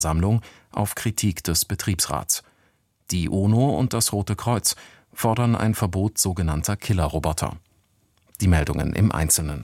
Sammlung auf Kritik des Betriebsrats. Die UNO und das Rote Kreuz fordern ein Verbot sogenannter Killerroboter. Die Meldungen im Einzelnen.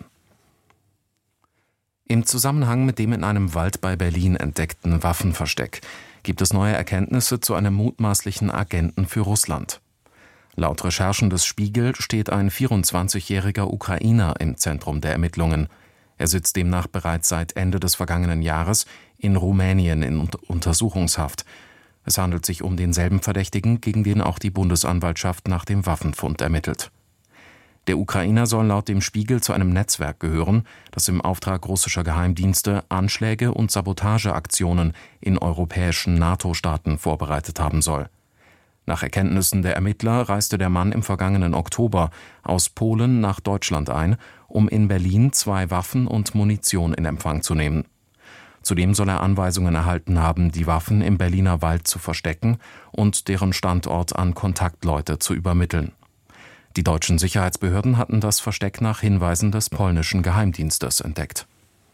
Im Zusammenhang mit dem in einem Wald bei Berlin entdeckten Waffenversteck gibt es neue Erkenntnisse zu einem mutmaßlichen Agenten für Russland. Laut Recherchen des Spiegel steht ein 24-jähriger Ukrainer im Zentrum der Ermittlungen. Er sitzt demnach bereits seit Ende des vergangenen Jahres in Rumänien in Untersuchungshaft. Es handelt sich um denselben Verdächtigen, gegen den auch die Bundesanwaltschaft nach dem Waffenfund ermittelt. Der Ukrainer soll laut dem Spiegel zu einem Netzwerk gehören, das im Auftrag russischer Geheimdienste Anschläge und Sabotageaktionen in europäischen NATO-Staaten vorbereitet haben soll. Nach Erkenntnissen der Ermittler reiste der Mann im vergangenen Oktober aus Polen nach Deutschland ein, um in Berlin 2 Waffen und Munition in Empfang zu nehmen. Zudem soll er Anweisungen erhalten haben, die Waffen im Berliner Wald zu verstecken und deren Standort an Kontaktleute zu übermitteln. Die deutschen Sicherheitsbehörden hatten das Versteck nach Hinweisen des polnischen Geheimdienstes entdeckt.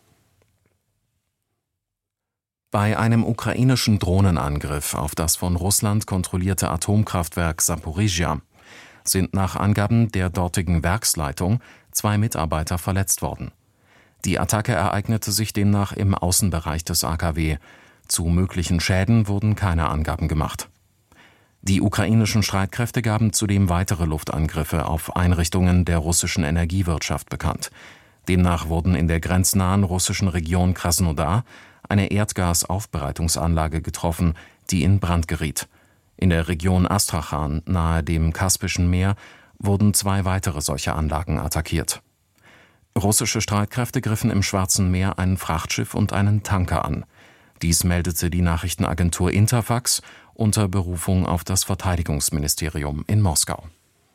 Bei einem ukrainischen Drohnenangriff auf das von Russland kontrollierte Atomkraftwerk Saporizhzhia sind nach Angaben der dortigen Werksleitung 2 Mitarbeiter verletzt worden. Die Attacke ereignete sich demnach im Außenbereich des AKW. Zu möglichen Schäden wurden keine Angaben gemacht. Die ukrainischen Streitkräfte gaben zudem weitere Luftangriffe auf Einrichtungen der russischen Energiewirtschaft bekannt. Demnach wurden in der grenznahen russischen Region Krasnodar eine Erdgasaufbereitungsanlage getroffen, die in Brand geriet. In der Region Astrachan nahe dem Kaspischen Meer wurden 2 weitere solche Anlagen attackiert. Russische Streitkräfte griffen im Schwarzen Meer ein Frachtschiff und einen Tanker an. Dies meldete die Nachrichtenagentur Interfax unter Berufung auf das Verteidigungsministerium in Moskau.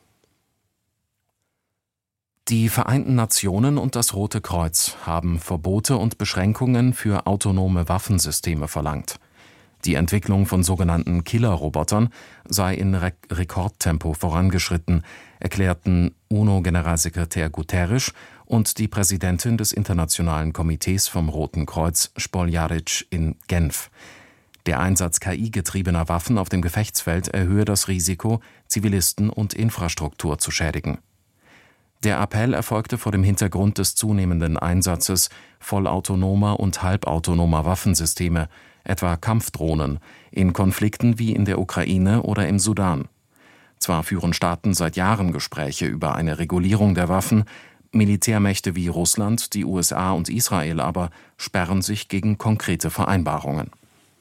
Die Vereinten Nationen und das Rote Kreuz haben Verbote und Beschränkungen für autonome Waffensysteme verlangt. Die Entwicklung von sogenannten Killerrobotern sei in Rekordtempo vorangeschritten, erklärten UNO-Generalsekretär Guterres und die Präsidentin des Internationalen Komitees vom Roten Kreuz, Spoljaric, in Genf. Der Einsatz KI-getriebener Waffen auf dem Gefechtsfeld erhöhe das Risiko, Zivilisten und Infrastruktur zu schädigen. Der Appell erfolgte vor dem Hintergrund des zunehmenden Einsatzes vollautonomer und halbautonomer Waffensysteme, etwa Kampfdrohnen, in Konflikten wie in der Ukraine oder im Sudan. Zwar führen Staaten seit Jahren Gespräche über eine Regulierung der Waffen, Militärmächte wie Russland, die USA und Israel aber sperren sich gegen konkrete Vereinbarungen.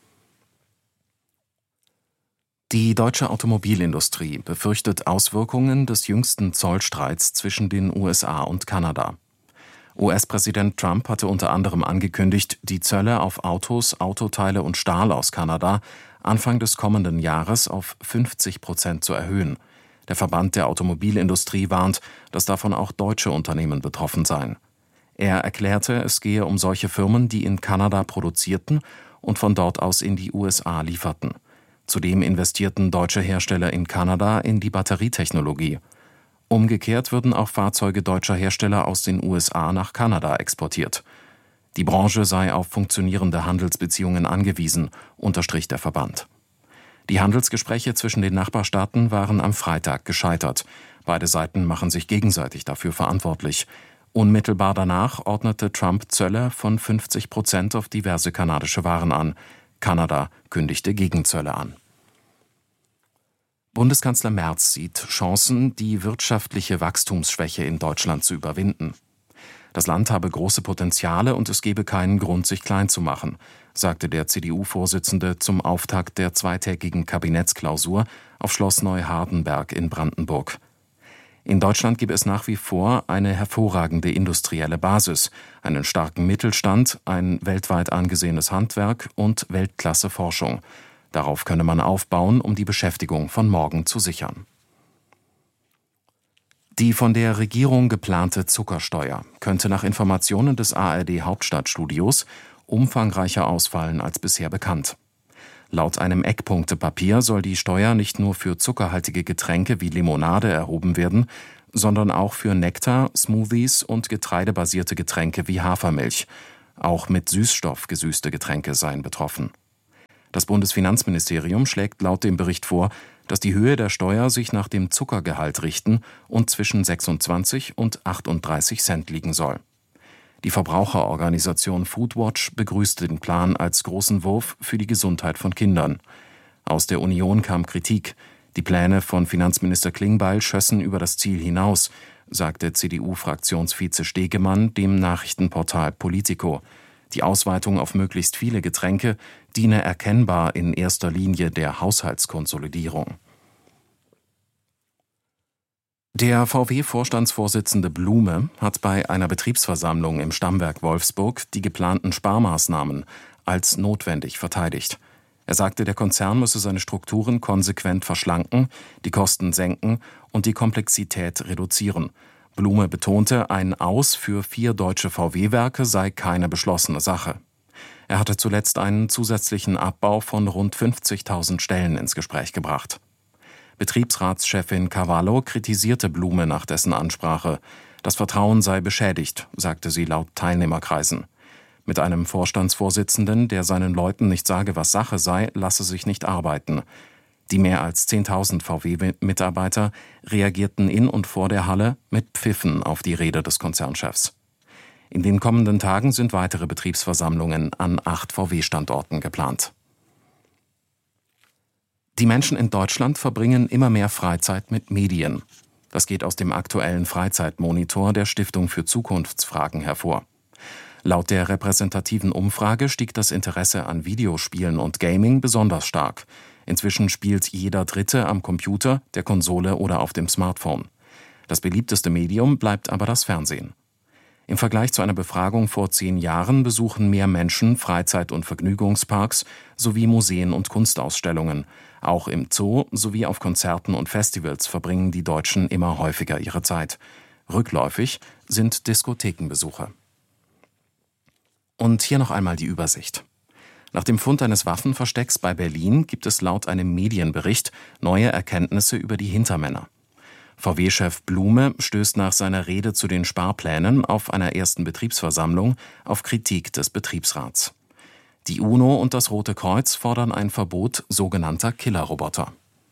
Die deutsche Automobilindustrie befürchtet Auswirkungen des jüngsten Zollstreits zwischen den USA und Kanada. US-Präsident Trump hatte unter anderem angekündigt, die Zölle auf Autos, Autoteile und Stahl aus Kanada Anfang des kommenden Jahres auf 50% zu erhöhen. Der Verband der Automobilindustrie warnt, dass davon auch deutsche Unternehmen betroffen seien. Er erklärte, es gehe um solche Firmen, die in Kanada produzierten und von dort aus in die USA lieferten. Zudem investierten deutsche Hersteller in Kanada in die Batterietechnologie. Umgekehrt würden auch Fahrzeuge deutscher Hersteller aus den USA nach Kanada exportiert. Die Branche sei auf funktionierende Handelsbeziehungen angewiesen, unterstrich der Verband. Die Handelsgespräche zwischen den Nachbarstaaten waren am Freitag gescheitert. Beide Seiten machen sich gegenseitig dafür verantwortlich. Unmittelbar danach ordnete Trump Zölle von 50% auf diverse kanadische Waren an. Kanada kündigte Gegenzölle an. Bundeskanzler Merz sieht Chancen, die wirtschaftliche Wachstumsschwäche in Deutschland zu überwinden. Das Land habe große Potenziale und es gebe keinen Grund, sich klein zu machen, sagte der CDU-Vorsitzende zum Auftakt der zweitägigen Kabinettsklausur auf Schloss Neuhardenberg in Brandenburg. In Deutschland gibt es nach wie vor eine hervorragende industrielle Basis, einen starken Mittelstand, ein weltweit angesehenes Handwerk und Weltklasse-Forschung. Darauf könne man aufbauen, um die Beschäftigung von morgen zu sichern. Die von der Regierung geplante Zuckersteuer könnte nach Informationen des ARD-Hauptstadtstudios umfangreicher ausfallen als bisher bekannt. Laut einem Eckpunktepapier soll die Steuer nicht nur für zuckerhaltige Getränke wie Limonade erhoben werden, sondern auch für Nektar, Smoothies und getreidebasierte Getränke wie Hafermilch. Auch mit Süßstoff gesüßte Getränke seien betroffen. Das Bundesfinanzministerium schlägt laut dem Bericht vor, dass die Höhe der Steuer sich nach dem Zuckergehalt richten und zwischen 26 und 38 Cent liegen soll. Die Verbraucherorganisation Foodwatch begrüßte den Plan als großen Wurf für die Gesundheit von Kindern. Aus der Union kam Kritik. Die Pläne von Finanzminister Klingbeil schössen über das Ziel hinaus, sagte CDU-Fraktionsvize Stegemann dem Nachrichtenportal Politico. Die Ausweitung auf möglichst viele Getränke diene erkennbar in erster Linie der Haushaltskonsolidierung. Der VW-Vorstandsvorsitzende Blume hat bei einer Betriebsversammlung im Stammwerk Wolfsburg die geplanten Sparmaßnahmen als notwendig verteidigt. Er sagte, der Konzern müsse seine Strukturen konsequent verschlanken, die Kosten senken und die Komplexität reduzieren. Blume betonte, ein Aus für 4 deutsche VW-Werke sei keine beschlossene Sache. Er hatte zuletzt einen zusätzlichen Abbau von rund 50.000 Stellen ins Gespräch gebracht. Betriebsratschefin Cavallo kritisierte Blume nach dessen Ansprache. Das Vertrauen sei beschädigt, sagte sie laut Teilnehmerkreisen. Mit einem Vorstandsvorsitzenden, der seinen Leuten nicht sage, was Sache sei, lasse sich nicht arbeiten. Die mehr als 10.000 VW-Mitarbeiter reagierten in und vor der Halle mit Pfiffen auf die Rede des Konzernchefs. In den kommenden Tagen sind weitere Betriebsversammlungen an 8 VW-Standorten geplant. Die Menschen in Deutschland verbringen immer mehr Freizeit mit Medien. Das geht aus dem aktuellen Freizeitmonitor der Stiftung für Zukunftsfragen hervor. Laut der repräsentativen Umfrage stieg das Interesse an Videospielen und Gaming besonders stark. Inzwischen spielt jeder Dritte am Computer, der Konsole oder auf dem Smartphone. Das beliebteste Medium bleibt aber das Fernsehen. Im Vergleich zu einer Befragung vor 10 Jahren besuchen mehr Menschen Freizeit- und Vergnügungsparks sowie Museen und Kunstausstellungen. Auch im Zoo sowie auf Konzerten und Festivals verbringen die Deutschen immer häufiger ihre Zeit. Rückläufig sind Diskothekenbesuche. Und hier noch einmal die Übersicht. Nach dem Fund eines Waffenverstecks bei Berlin gibt es laut einem Medienbericht neue Erkenntnisse über die Hintermänner. VW-Chef Blume stößt nach seiner Rede zu den Sparplänen auf einer ersten Betriebsversammlung auf Kritik des Betriebsrats. Die UNO und das Rote Kreuz fordern ein Verbot sogenannter Killerroboter.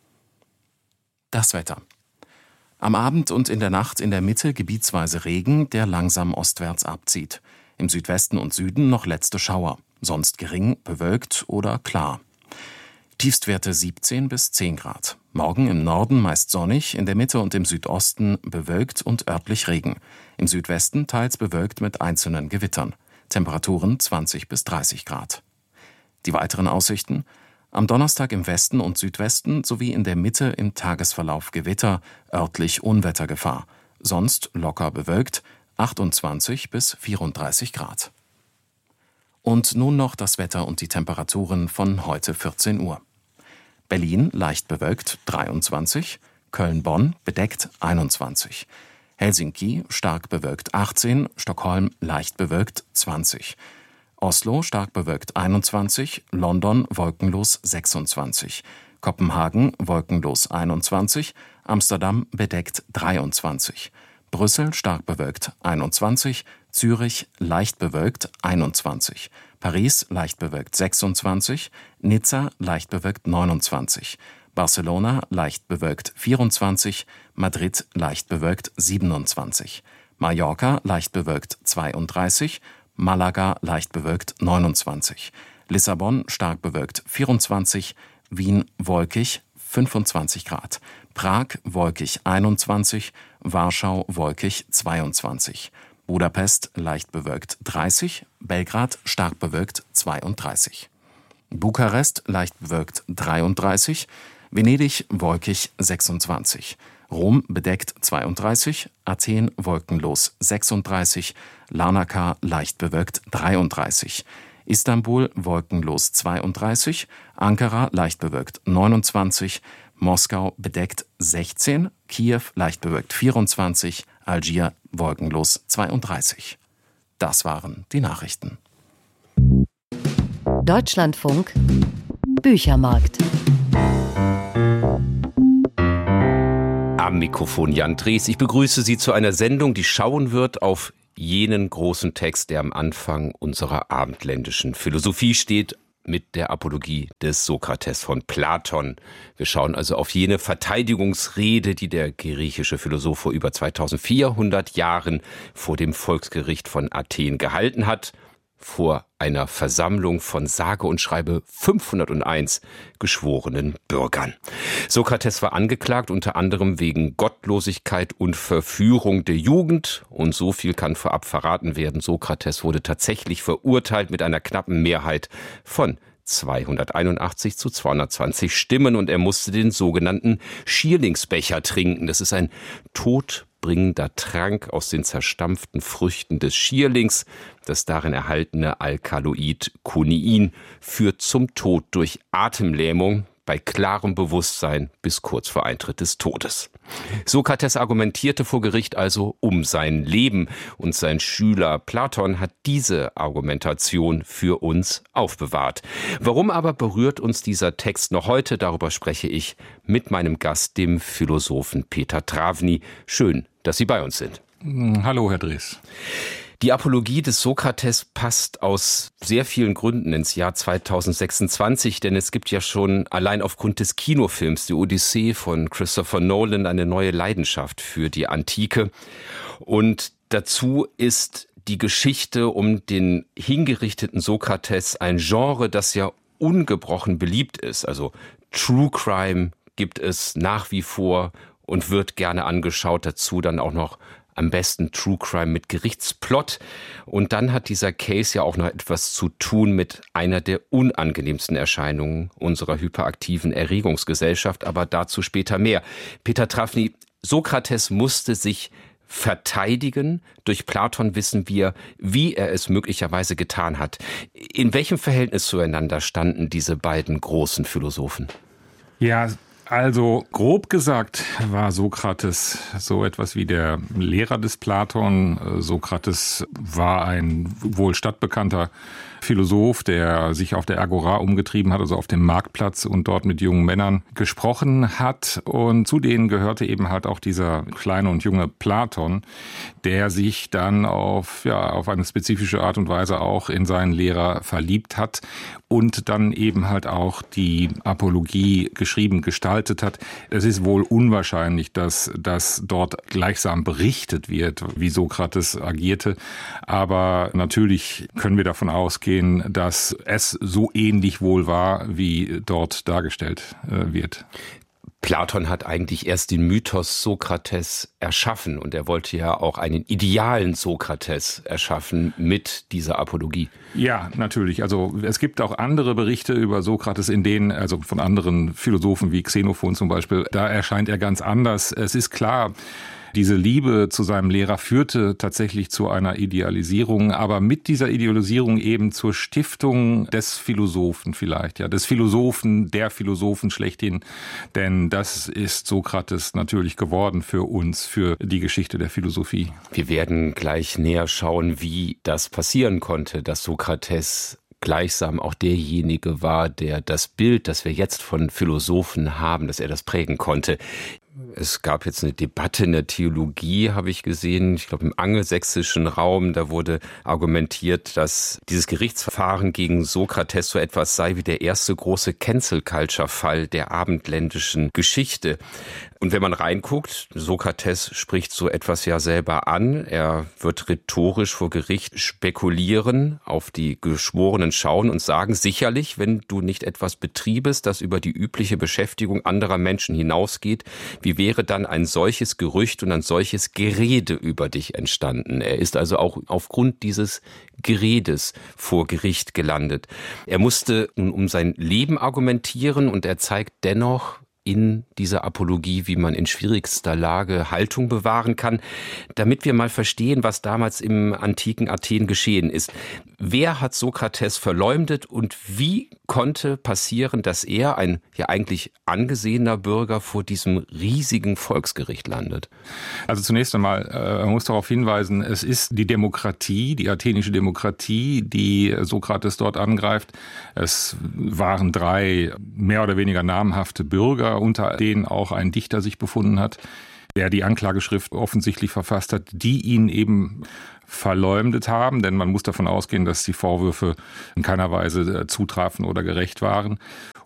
Das Wetter. Am Abend und in der Nacht in der Mitte gebietsweise Regen, der langsam ostwärts abzieht. Im Südwesten und Süden noch letzte Schauer, sonst gering, bewölkt oder klar. Tiefstwerte 17 bis 10 Grad. Morgen im Norden meist sonnig, in der Mitte und im Südosten bewölkt und örtlich Regen. Im Südwesten teils bewölkt mit einzelnen Gewittern. Temperaturen 20 bis 30 Grad. Die weiteren Aussichten: Am Donnerstag im Westen und Südwesten sowie in der Mitte im Tagesverlauf Gewitter, örtlich Unwettergefahr. Sonst locker bewölkt, 28 bis 34 Grad. Und nun noch das Wetter und die Temperaturen von heute 14 Uhr. Berlin leicht bewölkt 23, Köln-Bonn bedeckt 21, Helsinki stark bewölkt 18, Stockholm leicht bewölkt 20, Oslo stark bewölkt 21, London wolkenlos 26, Kopenhagen wolkenlos 21, Amsterdam bedeckt 23, Brüssel stark bewölkt 21, Zürich leicht bewölkt 21, Paris leicht bewölkt 26, Nizza leicht bewölkt 29, Barcelona leicht bewölkt 24, Madrid leicht bewölkt 27, Mallorca leicht bewölkt 32, Malaga leicht bewölkt 29, Lissabon stark bewölkt 24, Wien wolkig 25 Grad, Prag wolkig 21, Warschau wolkig 22, Budapest leicht bewölkt 30, Belgrad stark bewölkt 32, Bukarest leicht bewölkt 33, Venedig wolkig 26, Rom bedeckt 32, Athen wolkenlos 36, Larnaca leicht bewölkt 33, Istanbul wolkenlos 32, Ankara leicht bewölkt 29, Moskau bedeckt 16, Kiew leicht bewölkt 24, Algier wolkenlos 32. Das waren die Nachrichten. Deutschlandfunk Büchermarkt. Am Mikrofon Jan Drees. Ich begrüße Sie zu einer Sendung, die schauen wird auf jenen großen Text, der am Anfang unserer abendländischen Philosophie steht, mit der Apologie des Sokrates von Platon. Wir schauen also auf jene Verteidigungsrede, die der griechische Philosoph vor über 2400 Jahren vor dem Volksgericht von Athen gehalten hat, vor einer Versammlung von sage und schreibe 501 geschworenen Bürgern. Sokrates war angeklagt unter anderem wegen Gottlosigkeit und Verführung der Jugend. Und so viel kann vorab verraten werden: Sokrates wurde tatsächlich verurteilt mit einer knappen Mehrheit von 281 zu 220 Stimmen, und er musste den sogenannten Schierlingsbecher trinken. Das ist ein todbringender Trank aus den zerstampften Früchten des Schierlings. Das darin erhaltene Alkaloid Kunin führt zum Tod durch Atemlähmung bei klarem Bewusstsein bis kurz vor Eintritt des Todes. Sokrates argumentierte vor Gericht also um sein Leben, und sein Schüler Platon hat diese Argumentation für uns aufbewahrt. Warum aber berührt uns dieser Text noch heute? Darüber spreche ich mit meinem Gast, dem Philosophen Peter Travny. Schön, dass Sie bei uns sind. Hallo, Herr Drees. Die Apologie des Sokrates passt aus sehr vielen Gründen ins Jahr 2026, denn es gibt ja schon allein aufgrund des Kinofilms Die Odyssee von Christopher Nolan eine neue Leidenschaft für die Antike. Und dazu ist die Geschichte um den hingerichteten Sokrates ein Genre, das ja ungebrochen beliebt ist. Also True Crime gibt es nach wie vor und wird gerne angeschaut. Dazu dann auch noch am besten True Crime mit Gerichtsplot. Und dann hat dieser Case ja auch noch etwas zu tun mit einer der unangenehmsten Erscheinungen unserer hyperaktiven Erregungsgesellschaft. Aber dazu später mehr. Peter Travny, Sokrates musste sich verteidigen. Durch Platon wissen wir, wie er es möglicherweise getan hat. In welchem Verhältnis zueinander standen diese beiden großen Philosophen? Ja, also grob gesagt war Sokrates so etwas wie der Lehrer des Platon. Sokrates war ein wohl stadtbekannter Philosoph, der sich auf der Agora umgetrieben hat, also auf dem Marktplatz, und dort mit jungen Männern gesprochen hat. Und zu denen gehörte eben halt auch dieser kleine und junge Platon, der sich dann auf eine spezifische Art und Weise auch in seinen Lehrer verliebt hat und dann eben halt auch die Apologie geschrieben, gestaltet hat. Es ist wohl unwahrscheinlich, dass das dort gleichsam berichtet wird, wie Sokrates agierte. Aber natürlich können wir davon ausgehen, dass es so ähnlich wohl war, wie dort dargestellt wird. Platon hat eigentlich erst den Mythos Sokrates erschaffen, und er wollte ja auch einen idealen Sokrates erschaffen mit dieser Apologie. Ja, natürlich. Also es gibt auch andere Berichte über Sokrates, in denen, also von anderen Philosophen wie Xenophon zum Beispiel, da erscheint er ganz anders. Es ist klar, diese Liebe zu seinem Lehrer führte tatsächlich zu einer Idealisierung, aber mit dieser Idealisierung eben zur Stiftung des Philosophen vielleicht, ja, des Philosophen, der Philosophen schlechthin. Denn das ist Sokrates natürlich geworden für uns, für die Geschichte der Philosophie. Wir werden gleich näher schauen, wie das passieren konnte, dass Sokrates gleichsam auch derjenige war, der das Bild, das wir jetzt von Philosophen haben, dass er das prägen konnte. Es gab jetzt eine Debatte in der Theologie, habe ich gesehen, ich glaube im angelsächsischen Raum, da wurde argumentiert, dass dieses Gerichtsverfahren gegen Sokrates so etwas sei wie der erste große Cancel-Culture-Fall der abendländischen Geschichte. Und wenn man reinguckt, Sokrates spricht so etwas ja selber an. Er wird rhetorisch vor Gericht spekulieren, auf die Geschworenen schauen und sagen: Sicherlich, wenn du nicht etwas betriebest, das über die übliche Beschäftigung anderer Menschen hinausgeht, wie wäre dann ein solches Gerücht und ein solches Gerede über dich entstanden? Er ist also auch aufgrund dieses Geredes vor Gericht gelandet. Er musste nun um sein Leben argumentieren, und er zeigt dennoch in dieser Apologie, wie man in schwierigster Lage Haltung bewahren kann, damit wir mal verstehen, was damals im antiken Athen geschehen ist. Wer hat Sokrates verleumdet, und wie konnte passieren, dass er, ein ja eigentlich angesehener Bürger, vor diesem riesigen Volksgericht landet? Also zunächst einmal, man muss darauf hinweisen, es ist die Demokratie, die athenische Demokratie, die Sokrates dort angreift. Es waren 3 mehr oder weniger namhafte Bürger, unter denen auch ein Dichter sich befunden hat. der die Anklageschrift offensichtlich verfasst hat, die ihn eben verleumdet haben, denn man muss davon ausgehen, dass die Vorwürfe in keiner Weise zutrafen oder gerecht waren.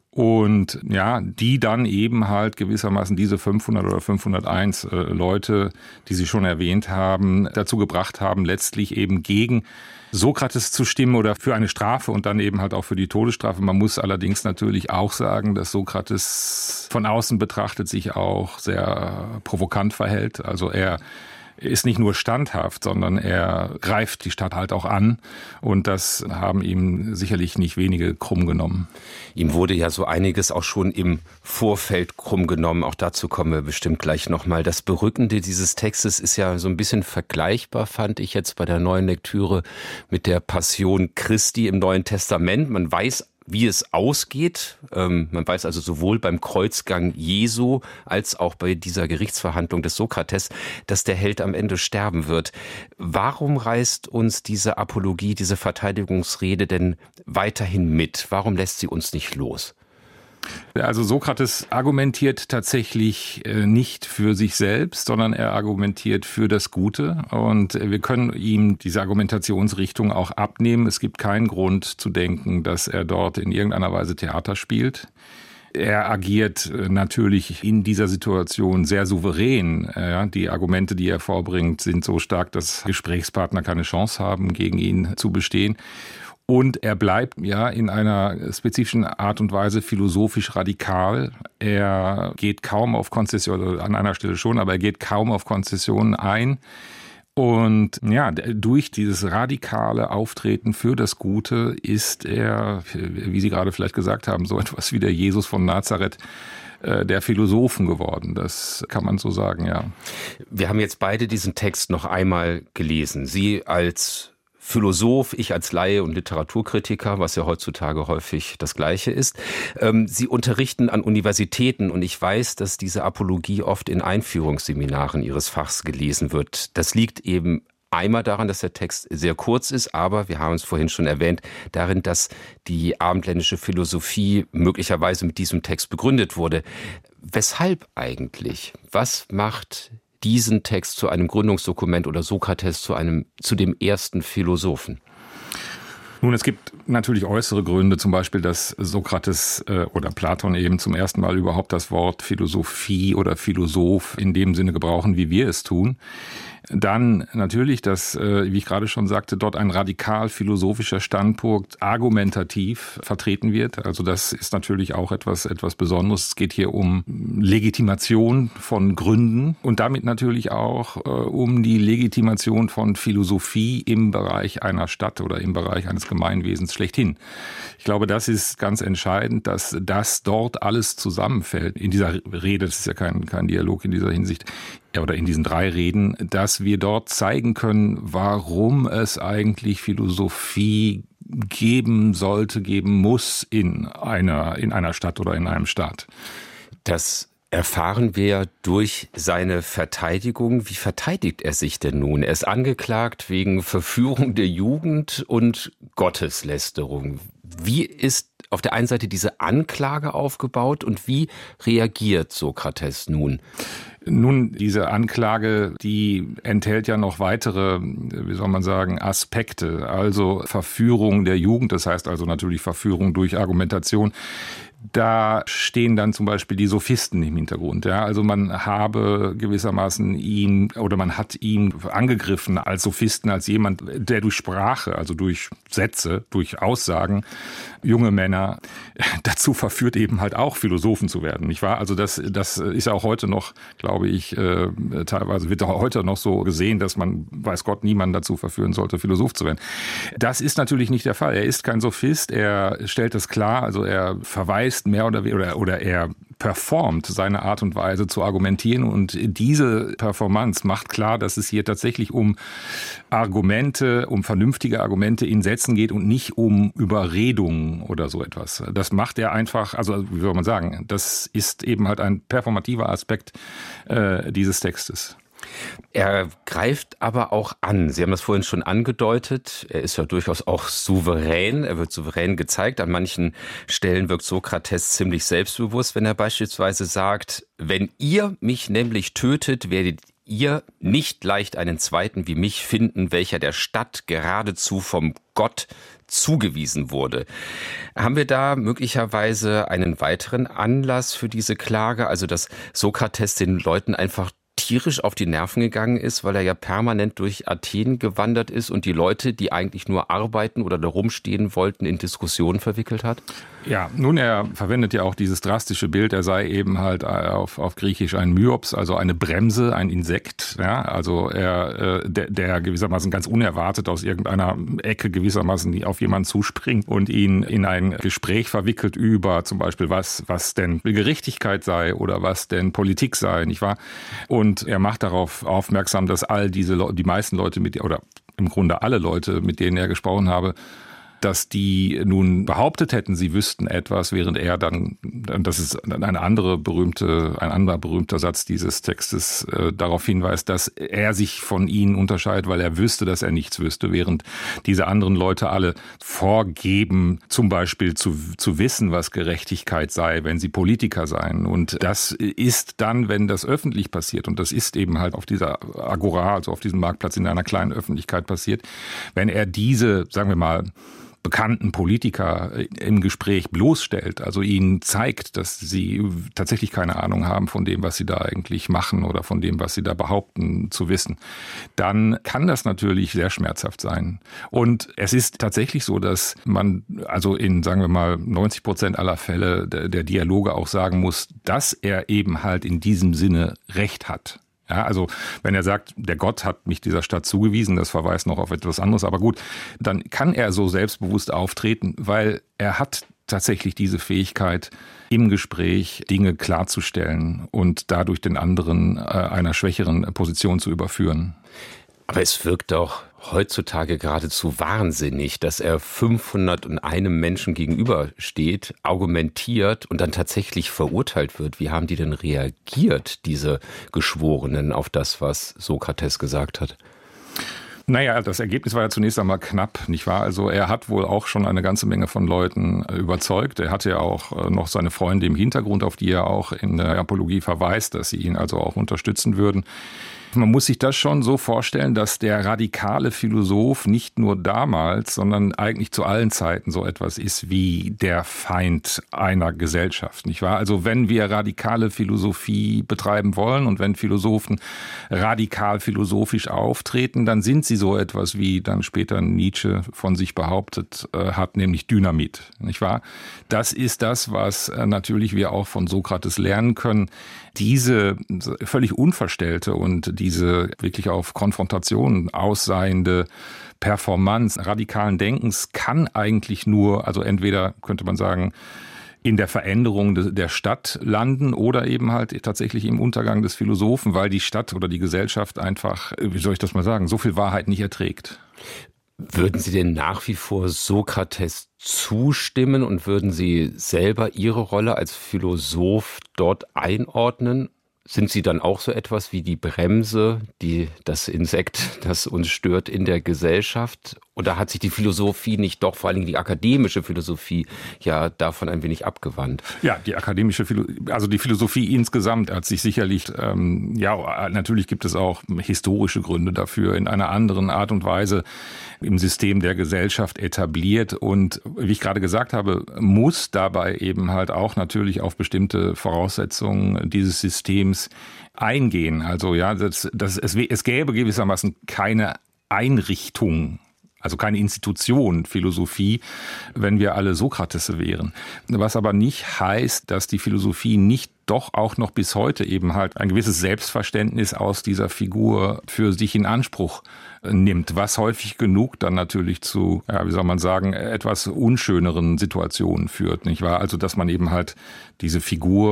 Und ja, die dann eben halt gewissermaßen diese 500 oder 501 Leute, die Sie schon erwähnt haben, dazu gebracht haben, letztlich eben gegen Sokrates zu stimmen oder für eine Strafe und dann eben halt auch für die Todesstrafe. Man muss allerdings natürlich auch sagen, dass Sokrates von außen betrachtet sich auch sehr provokant verhält. Also er ist nicht nur standhaft, sondern er greift die Stadt halt auch an. Und das haben ihm sicherlich nicht wenige krumm genommen. Ihm wurde ja so einiges auch schon im Vorfeld krumm genommen. Auch dazu kommen wir bestimmt gleich nochmal. Das Berückende dieses Textes ist ja so ein bisschen vergleichbar, fand ich jetzt bei der neuen Lektüre, mit der Passion Christi im Neuen Testament. Man weiß, wie es ausgeht. Man weiß also sowohl beim Kreuzgang Jesu als auch bei dieser Gerichtsverhandlung des Sokrates, dass der Held am Ende sterben wird. Warum reißt uns diese Apologie, diese Verteidigungsrede denn weiterhin mit? Warum lässt sie uns nicht los? Also Sokrates argumentiert tatsächlich nicht für sich selbst, sondern er argumentiert für das Gute. Und wir können ihm diese Argumentationsrichtung auch abnehmen. Es gibt keinen Grund zu denken, dass er dort in irgendeiner Weise Theater spielt. Er agiert natürlich in dieser Situation sehr souverän. Die Argumente, die er vorbringt, sind so stark, dass Gesprächspartner keine Chance haben, gegen ihn zu bestehen. Und er bleibt ja in einer spezifischen Art und Weise philosophisch radikal. Er geht kaum auf Konzessionen, an einer Stelle schon, aber er geht kaum auf Konzessionen ein. Und ja, durch dieses radikale Auftreten für das Gute ist er, wie Sie gerade vielleicht gesagt haben, so etwas wie der Jesus von Nazareth der Philosophen geworden. Das kann man so sagen, ja. Wir haben jetzt beide diesen Text noch einmal gelesen. Sie als Philosoph, ich als Laie und Literaturkritiker, was ja heutzutage häufig das Gleiche ist. Sie unterrichten an Universitäten und ich weiß, dass diese Apologie oft in Einführungsseminaren Ihres Fachs gelesen wird. Das liegt eben einmal daran, dass der Text sehr kurz ist, aber wir haben es vorhin schon erwähnt, darin, dass die abendländische Philosophie möglicherweise mit diesem Text begründet wurde. Weshalb eigentlich? Was macht diesen Text zu einem Gründungsdokument oder Sokrates zu dem ersten Philosophen? Nun, es gibt natürlich äußere Gründe, zum Beispiel, dass Sokrates oder Platon eben zum ersten Mal überhaupt das Wort Philosophie oder Philosoph in dem Sinne gebrauchen, wie wir es tun. Dann natürlich, dass, wie ich gerade schon sagte, dort ein radikal philosophischer Standpunkt argumentativ vertreten wird. Also das ist natürlich auch etwas Besonderes. Es geht hier um Legitimation von Gründen und damit natürlich auch um die Legitimation von Philosophie im Bereich einer Stadt oder im Bereich eines Gemeinwesens schlechthin. Ich glaube, das ist ganz entscheidend, dass das dort alles zusammenfällt. In dieser Rede, das ist ja kein Dialog in dieser Hinsicht, oder in diesen 3 Reden, dass wir dort zeigen können, warum es eigentlich Philosophie geben sollte, geben muss in einer Stadt oder in einem Staat. Das erfahren wir durch seine Verteidigung. Wie verteidigt er sich denn nun? Er ist angeklagt wegen Verführung der Jugend und Gotteslästerung. Wie ist auf der einen Seite diese Anklage aufgebaut und wie reagiert Sokrates nun? Nun, diese Anklage, die enthält ja noch weitere, wie soll man sagen, Aspekte. Also Verführung der Jugend, das heißt also natürlich Verführung durch Argumentation. Da stehen dann zum Beispiel die Sophisten im Hintergrund. Ja? Also man habe gewissermaßen man hat ihn angegriffen als Sophisten, als jemand, der durch Sprache, also durch Sätze, durch Aussagen, junge Männer dazu verführt, eben halt auch Philosophen zu werden, nicht wahr? Also das ist ja auch heute noch, glaube ich, teilweise wird auch heute noch so gesehen, dass man, weiß Gott, niemanden dazu verführen sollte, Philosoph zu werden. Das ist natürlich nicht der Fall. Er ist kein Sophist, er stellt das klar, also er verweist mehr oder er performt seine Art und Weise zu argumentieren und diese Performance macht klar, dass es hier tatsächlich um Argumente, um vernünftige Argumente in Sätzen geht und nicht um Überredungen oder so etwas. Das macht er einfach, also wie soll man sagen, das ist eben halt ein performativer Aspekt dieses Textes. Er greift aber auch an. Sie haben das vorhin schon angedeutet. Er ist ja durchaus auch souverän. Er wird souverän gezeigt. An manchen Stellen wirkt Sokrates ziemlich selbstbewusst, wenn er beispielsweise sagt, wenn ihr mich nämlich tötet, werdet ihr nicht leicht einen Zweiten wie mich finden, welcher der Stadt geradezu vom Gott zugewiesen wurde. Haben wir da möglicherweise einen weiteren Anlass für diese Klage? Also, dass Sokrates den Leuten einfach tierisch auf die Nerven gegangen ist, weil er ja permanent durch Athen gewandert ist und die Leute, die eigentlich nur arbeiten oder da rumstehen wollten, in Diskussionen verwickelt hat? Ja, nun, er verwendet ja auch dieses drastische Bild, er sei eben halt auf Griechisch ein Myops, also eine Bremse, ein Insekt, ja, also der gewissermaßen ganz unerwartet aus irgendeiner Ecke gewissermaßen auf jemanden zuspringt und ihn in ein Gespräch verwickelt über zum Beispiel was denn Gerechtigkeit sei oder was denn Politik sei, nicht wahr? Und er macht darauf aufmerksam, dass die meisten Leute oder im Grunde alle Leute, mit denen er gesprochen habe, dass die nun behauptet hätten, sie wüssten etwas, während er dann, das ist ein anderer berühmter Satz dieses Textes, darauf hinweist, dass er sich von ihnen unterscheidet, weil er wüsste, dass er nichts wüsste, während diese anderen Leute alle vorgeben, zum Beispiel zu wissen, was Gerechtigkeit sei, wenn sie Politiker seien. Und das ist dann, wenn das öffentlich passiert, und das ist eben halt auf dieser Agora, also auf diesem Marktplatz in einer kleinen Öffentlichkeit passiert, wenn er diese, sagen wir mal, bekannten Politiker im Gespräch bloßstellt, also ihnen zeigt, dass sie tatsächlich keine Ahnung haben von dem, was sie da eigentlich machen oder von dem, was sie da behaupten zu wissen, dann kann das natürlich sehr schmerzhaft sein. Und es ist tatsächlich so, dass man also in, sagen wir mal, 90% aller Fälle der Dialoge auch sagen muss, dass er eben halt in diesem Sinne Recht hat. Ja, also wenn er sagt, der Gott hat mich dieser Stadt zugewiesen, das verweist noch auf etwas anderes, aber gut, dann kann er so selbstbewusst auftreten, weil er hat tatsächlich diese Fähigkeit, im Gespräch Dinge klarzustellen und dadurch den anderen einer schwächeren Position zu überführen. Aber es wirkt doch heutzutage geradezu wahnsinnig, dass er 501 Menschen gegenübersteht, argumentiert und dann tatsächlich verurteilt wird. Wie haben die denn reagiert, diese Geschworenen, auf das, was Sokrates gesagt hat? Naja, das Ergebnis war ja zunächst einmal knapp, nicht wahr? Also er hat wohl auch schon eine ganze Menge von Leuten überzeugt. Er hatte ja auch noch seine Freunde im Hintergrund, auf die er auch in der Apologie verweist, dass sie ihn also auch unterstützen würden. Man muss sich das schon so vorstellen, dass der radikale Philosoph nicht nur damals, sondern eigentlich zu allen Zeiten so etwas ist wie der Feind einer Gesellschaft, nicht wahr? Also wenn wir radikale Philosophie betreiben wollen und wenn Philosophen radikal philosophisch auftreten, dann sind sie so etwas wie dann später Nietzsche von sich behauptet hat, nämlich Dynamit, nicht wahr? Das ist das, was natürlich wir auch von Sokrates lernen können. Diese völlig unverstellte und diese wirklich auf Konfrontation ausseiende Performance radikalen Denkens kann eigentlich nur, also entweder könnte man sagen, in der Veränderung der Stadt landen oder eben halt tatsächlich im Untergang des Philosophen, weil die Stadt oder die Gesellschaft einfach, wie soll ich das mal sagen, so viel Wahrheit nicht erträgt. Würden Sie denn nach wie vor Sokrates zustimmen und würden Sie selber Ihre Rolle als Philosoph dort einordnen? Sind Sie dann auch so etwas wie die Bremse, das Insekt, das uns stört in der Gesellschaft? Oder hat sich die Philosophie nicht doch, vor allem die akademische Philosophie, ja davon ein wenig abgewandt? Ja, die Philosophie insgesamt hat sich sicherlich, natürlich gibt es auch historische Gründe dafür, in einer anderen Art und Weise im System der Gesellschaft etabliert. Und wie ich gerade gesagt habe, muss dabei eben halt auch natürlich auf bestimmte Voraussetzungen dieses Systems eingehen. Also ja, es gäbe gewissermaßen keine Einrichtung, also keine Institution Philosophie, wenn wir alle Sokrates wären. Was aber nicht heißt, dass die Philosophie nicht doch auch noch bis heute eben halt ein gewisses Selbstverständnis aus dieser Figur für sich in Anspruch nimmt, was häufig genug dann natürlich zu, etwas unschöneren Situationen führt, nicht wahr? Also, dass man eben halt diese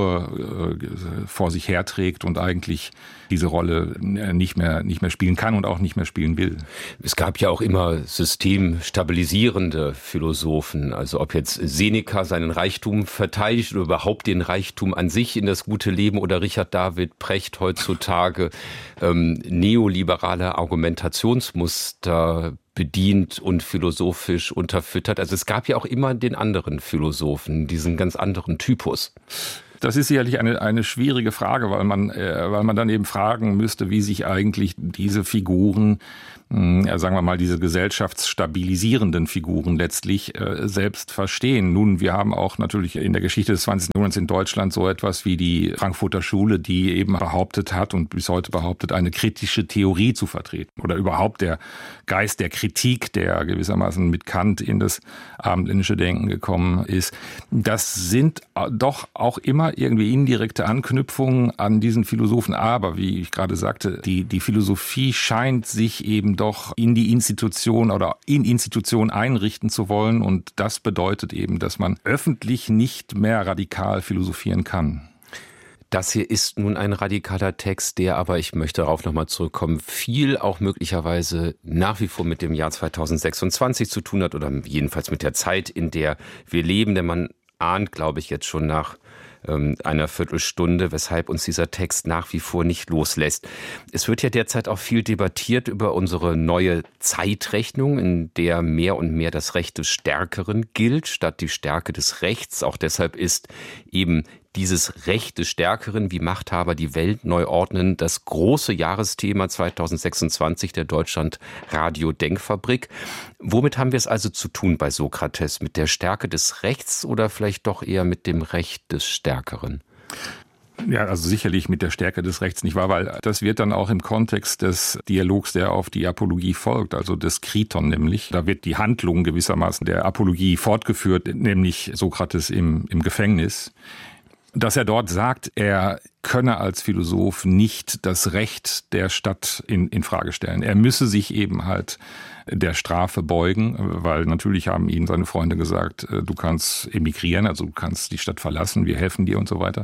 Figur vor sich herträgt und eigentlich diese Rolle nicht mehr spielen kann und auch nicht mehr spielen will. Es gab ja auch immer systemstabilisierende Philosophen, also ob jetzt Seneca seinen Reichtum verteidigt oder überhaupt den Reichtum an sich in das gute Leben oder Richard David Precht heutzutage neoliberale Argumentationsmuster bedient und philosophisch unterfüttert. Also es gab ja auch immer den anderen Philosophen, diesen ganz anderen Typus. Das ist sicherlich eine schwierige Frage, weil man dann eben fragen müsste, wie sich eigentlich diese Figuren, sagen wir mal, diese gesellschaftsstabilisierenden Figuren letztlich selbst verstehen. Nun, wir haben auch natürlich in der Geschichte des 20. Jahrhunderts in Deutschland so etwas wie die Frankfurter Schule, die eben behauptet hat und bis heute behauptet, eine kritische Theorie zu vertreten. Oder überhaupt der Geist der Kritik, der gewissermaßen mit Kant in das abendländische Denken gekommen ist. Das sind doch auch immer irgendwie indirekte Anknüpfungen an diesen Philosophen. Aber, wie ich gerade sagte, die Philosophie scheint sich eben doch in die Institution oder in Institutionen einrichten zu wollen. Und das bedeutet eben, dass man öffentlich nicht mehr radikal philosophieren kann. Das hier ist nun ein radikaler Text, der aber, ich möchte darauf nochmal zurückkommen, viel auch möglicherweise nach wie vor mit dem Jahr 2026 zu tun hat oder jedenfalls mit der Zeit, in der wir leben. Denn man ahnt, glaube ich, jetzt schon nach einer Viertelstunde, weshalb uns dieser Text nach wie vor nicht loslässt. Es wird ja derzeit auch viel debattiert über unsere neue Zeitrechnung, in der mehr und mehr das Recht des Stärkeren gilt, statt die Stärke des Rechts. Auch deshalb ist eben dieses Recht des Stärkeren, wie Machthaber die Welt neu ordnen, das große Jahresthema 2026 der Deutschland-Radio-Denkfabrik. Womit haben wir es also zu tun bei Sokrates? Mit der Stärke des Rechts oder vielleicht doch eher mit dem Recht des Stärkeren? Ja, also sicherlich mit der Stärke des Rechts, nicht wahr? Weil das wird dann auch im Kontext des Dialogs, der auf die Apologie folgt, also des Kriton nämlich, da wird die Handlung gewissermaßen der Apologie fortgeführt, nämlich Sokrates im Gefängnis. Dass er dort sagt, er könne als Philosoph nicht das Recht der Stadt in Frage stellen. Er müsse sich eben halt der Strafe beugen, weil natürlich haben ihm seine Freunde gesagt, du kannst emigrieren, also du kannst die Stadt verlassen, wir helfen dir und so weiter.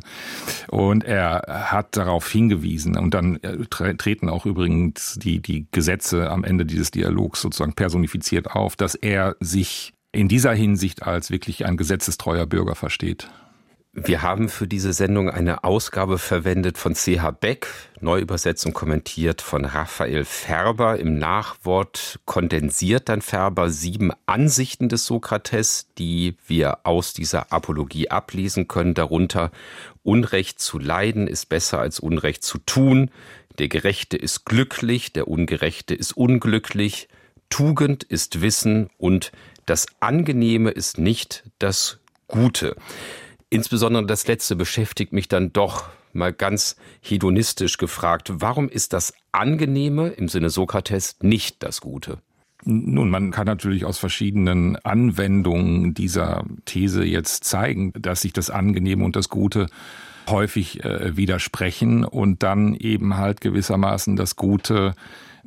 Und er hat darauf hingewiesen und dann treten auch übrigens die Gesetze am Ende dieses Dialogs sozusagen personifiziert auf, dass er sich in dieser Hinsicht als wirklich ein gesetzestreuer Bürger versteht. Wir haben für diese Sendung eine Ausgabe verwendet von C.H. Beck, neu übersetzt und kommentiert von Raphael Färber. Im Nachwort kondensiert dann Färber 7 Ansichten des Sokrates, die wir aus dieser Apologie ablesen können. Darunter: Unrecht zu leiden ist besser als Unrecht zu tun. Der Gerechte ist glücklich, der Ungerechte ist unglücklich. Tugend ist Wissen und das Angenehme ist nicht das Gute. Insbesondere das Letzte beschäftigt mich dann doch mal ganz hedonistisch gefragt. Warum ist das Angenehme im Sinne Sokrates nicht das Gute? Nun, man kann natürlich aus verschiedenen Anwendungen dieser These jetzt zeigen, dass sich das Angenehme und das Gute häufig widersprechen und dann eben halt gewissermaßen das Gute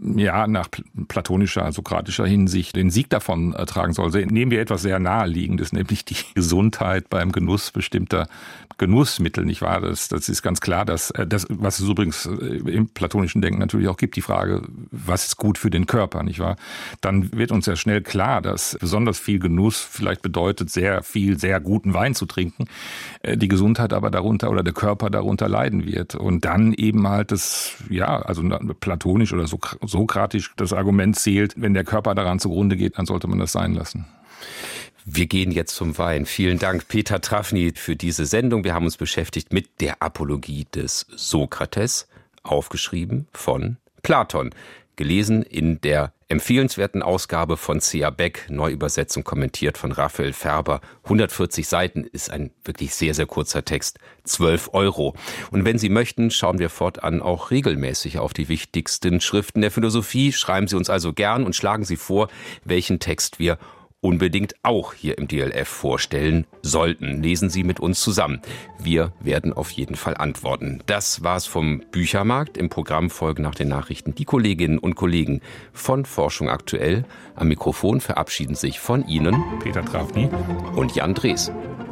nach platonischer, sokratischer Hinsicht den Sieg davon tragen soll. Nehmen wir etwas sehr Naheliegendes, nämlich die Gesundheit beim Genuss bestimmter Genussmittel, nicht wahr? Das ist ganz klar, dass was es übrigens im platonischen Denken natürlich auch gibt, die Frage, was ist gut für den Körper, nicht wahr? Dann wird uns ja schnell klar, dass besonders viel Genuss vielleicht bedeutet, sehr viel, sehr guten Wein zu trinken, die Gesundheit aber darunter oder der Körper darunter leiden wird. Und dann eben halt also platonisch oder sokratisch das Argument zählt, wenn der Körper daran zugrunde geht, dann sollte man das sein lassen. Wir gehen jetzt zum Wein. Vielen Dank, Peter Trafny, für diese Sendung. Wir haben uns beschäftigt mit der Apologie des Sokrates, aufgeschrieben von Platon. Gelesen in der empfehlenswerten Ausgabe von C.A. Beck, Neuübersetzung kommentiert von Raphael Färber. 140 Seiten ist ein wirklich sehr, sehr kurzer Text. 12 €. Und wenn Sie möchten, schauen wir fortan auch regelmäßig auf die wichtigsten Schriften der Philosophie. Schreiben Sie uns also gern und schlagen Sie vor, welchen Text wir unbedingt auch hier im DLF vorstellen sollten. Lesen Sie mit uns zusammen. Wir werden auf jeden Fall antworten. Das war's vom Büchermarkt. Im Programm folgen nach den Nachrichten die Kolleginnen und Kollegen von Forschung aktuell. Am Mikrofon verabschieden sich von Ihnen Peter Trafny und Jan Drees.